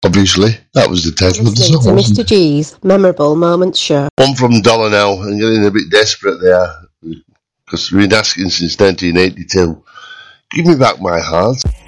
Obviously, that was the title of the Listening song. to Mr. G's Memorable Moments Show. One from Dollar now, and getting a bit desperate there, because we've been asking since 1982. Give me back my heart.